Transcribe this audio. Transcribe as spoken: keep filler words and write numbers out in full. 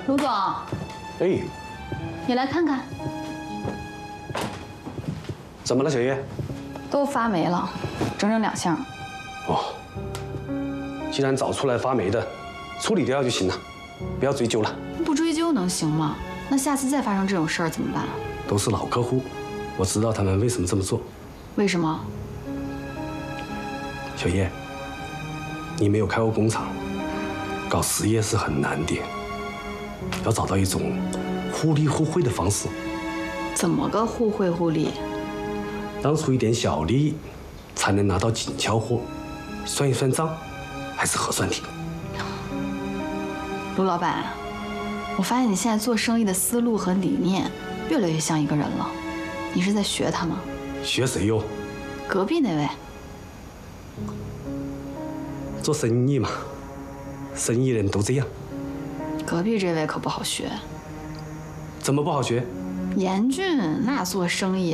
卢总， 哎， 你来看看， 怎么了，小叶？ 都发霉了，整整两箱。 哦，既然找出来发霉的，处理掉就行了，不要追究了。 不追究能行吗？那下次再发生这种事儿怎么办？ 都是老客户，我知道他们为什么这么做。 为什么？ 小叶，你没有开过工厂，搞实业是很难的，要找到一种互利互惠的方式。 怎么个互惠互利？ 当出一点小利，才能拿到紧俏货，算一算账，还是合算的。 卢老板，我发现你现在做生意的思路和理念越来越像一个人了，你是在学他吗？ 学谁哟？ 隔壁那位。 做生意嘛，生意人都这样。 隔壁这位可不好学。 怎么不好学？ 严峻那做生意